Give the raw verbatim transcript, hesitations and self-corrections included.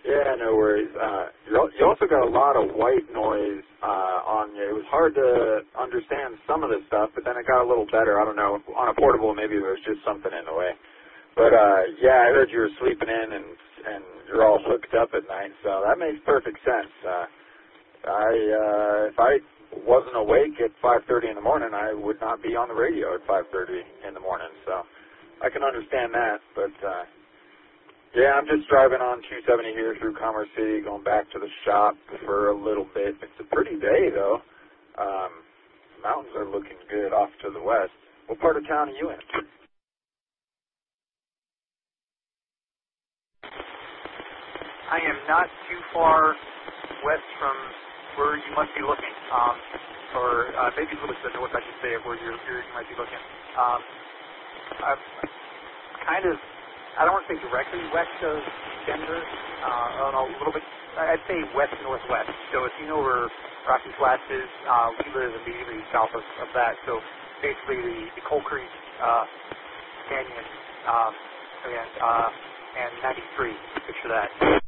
Yeah, no worries. Uh, you al- you also got a lot of white noise uh, on you. It was hard to understand some of the stuff, but then it got a little better. I don't know. On a portable, maybe there was just something in the way. But, uh, yeah, I heard you were sleeping in and and you're all hooked up at night, so that makes perfect sense. Uh, I uh, if I wasn't awake at five thirty in the morning, I would not be on the radio at five thirty in the morning, so I can understand that, but... Uh, Yeah, I'm just driving on two seventy here through Commerce City, going back to the shop for a little bit. It's a pretty day, though. Um, mountains are looking good off to the west. What part of town are you in? I am not too far west from where you must be looking, um, or uh, maybe a little bit to the north, I should say, of where you're, you're, you might be looking. Um, I'm kind of, I don't want to say directly west of Denver, uh, I don't know, a little bit, I'd say west-northwest. So if you know where Rocky Flats is, uh, we live immediately south of, of that. So basically the, the Coal Creek uh, Canyon um, and, uh, and ninety-three, picture that.